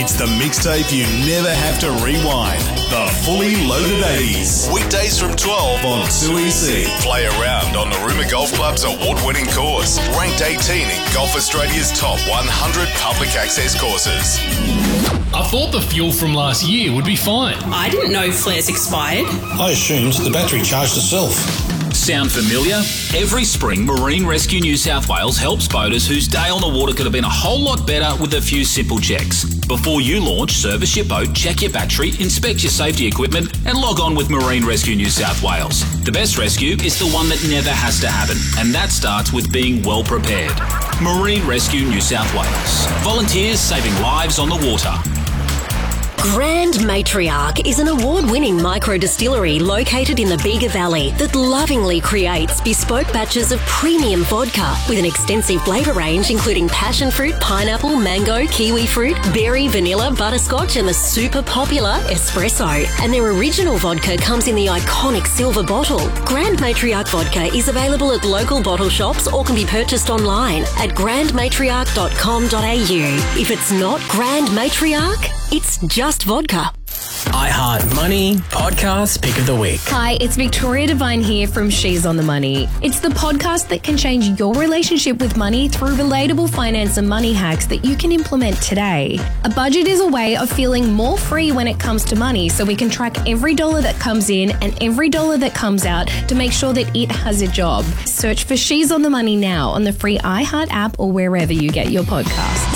It's the mixtape you never have to rewind. The Fully Loaded 80s. Weekdays from 12 on 2EC. Play around on the Rumour Golf Club's award-winning course. Ranked 18 in Golf Australia's top 100 public access courses. I thought the fuel from last year would be fine. I didn't know flares expired. I assumed the battery charged itself. Sound familiar? Every spring, Marine Rescue New South Wales helps boaters whose day on the water could have been a whole lot better with a few simple checks. Before you launch, service your boat, check your battery, inspect your safety equipment, and log on with Marine Rescue New South Wales. The best rescue is the one that never has to happen, and that starts with being well prepared. Marine Rescue New South Wales. Volunteers saving lives on the water. Grand Matriarch is an award-winning micro-distillery located in the Bega Valley that lovingly creates bespoke batches of premium vodka with an extensive flavour range including passion fruit, pineapple, mango, kiwi fruit, berry, vanilla, butterscotch and the super popular espresso. And their original vodka comes in the iconic silver bottle. Grand Matriarch vodka is available at local bottle shops or can be purchased online at grandmatriarch.com.au. If it's not Grand Matriarch, it's just vodka. iHeart Money Podcast Pick of the Week. Hi, it's Victoria Devine here from She's on the Money. It's the podcast that can change your relationship with money through relatable finance and money hacks that you can implement today. A budget is a way of feeling more free when it comes to money, so we can track every dollar that comes in and every dollar that comes out to make sure that it has a job. Search for She's on the Money now on the free iHeart app or wherever you get your podcasts.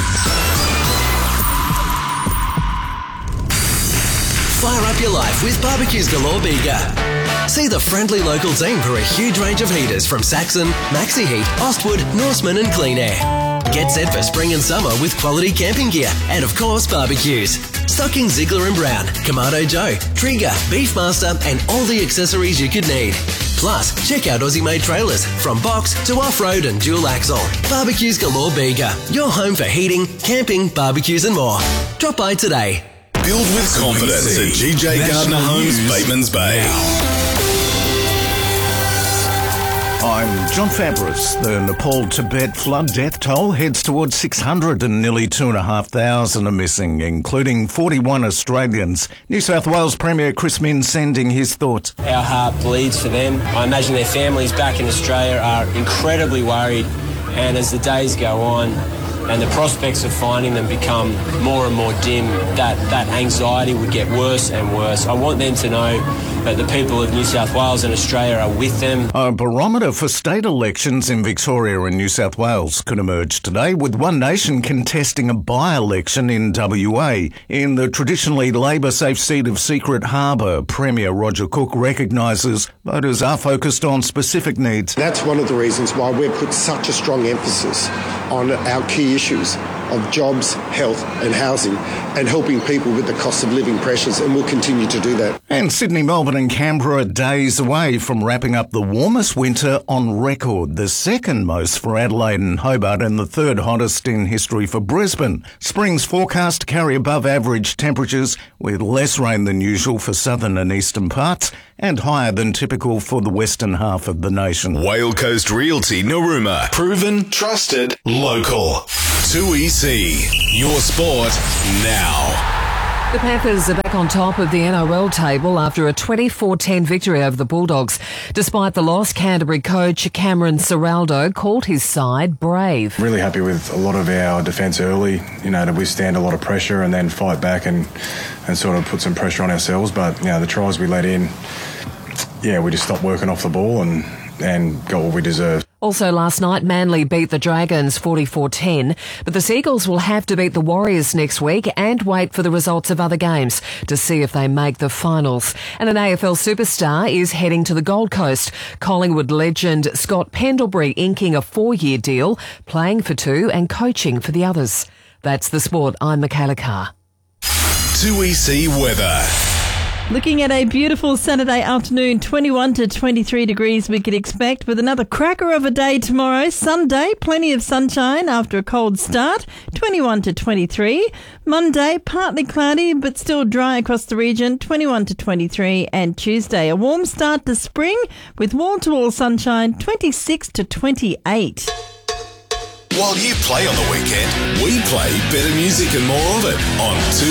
Fire up your life with Barbecues Galore Bega. See the friendly local team for a huge range of heaters from Saxon, Maxi Heat, Ostwood, Norseman and Clean Air. Get set for spring and summer with quality camping gear and of course barbecues. Stocking Ziegler and Brown, Kamado Joe, Trigger, Beefmaster and all the accessories you could need. Plus, check out Aussie made trailers from box to off-road and dual axle. Barbecues Galore Bega, your home for heating, camping, barbecues and more. Drop by today. Build with confidence at GJ Gardner Homes, Bateman's Bay. I'm John Fabris. The Nepal-Tibet flood death toll heads towards 600 and nearly 2,500 are missing, including 41 Australians. New South Wales Premier Chris Minns sending his thoughts. Our heart bleeds for them. I imagine their families back in Australia are incredibly worried, and as the days go on, and the prospects of finding them become more and more dim, that anxiety would get worse and worse. I want them to know that the people of New South Wales and Australia are with them. A barometer for state elections in Victoria and New South Wales could emerge today, with One Nation contesting a by-election in WA. In the traditionally Labor-safe seat of Secret Harbour, Premier Roger Cook recognises voters are focused on specific needs. That's one of the reasons why we've put such a strong emphasis on our key issues of jobs, health and housing and helping people with the cost of living pressures, and we'll continue to do that. And Sydney, Melbourne and Canberra are days away from wrapping up the warmest winter on record, the second most for Adelaide and Hobart and the third hottest in history for Brisbane. Spring's forecast to carry above average temperatures with less rain than usual for southern and eastern parts and higher than typical for the western half of the nation. Whale Coast Realty Narooma. Proven, trusted, local. 2EC. Your sport now. The Panthers are back on top of the NRL table after a 24-10 victory over the Bulldogs. Despite the loss, Canterbury coach Cameron Ciraldo called his side brave. Really happy with a lot of our defence early, to withstand a lot of pressure and then fight back and sort of put some pressure on ourselves. But, the tries we let in, we just stopped working off the ball and got what we deserved. Also last night, Manly beat the Dragons 44-10, but the Seagulls will have to beat the Warriors next week and wait for the results of other games to see if they make the finals. And an AFL superstar is heading to the Gold Coast. Collingwood legend Scott Pendlebury inking a 4-year deal, playing for 2 and coaching for the others. That's the sport. I'm Michaela Carr. 2EC weather. Looking at a beautiful Saturday afternoon, 21 to 23 degrees we could expect, with another cracker of a day tomorrow. Sunday, plenty of sunshine after a cold start, 21 to 23. Monday, partly cloudy but still dry across the region, 21 to 23. And Tuesday, a warm start to spring with wall-to-wall sunshine, 26 to 28. While you play on the weekend, we play better music and more of it on 2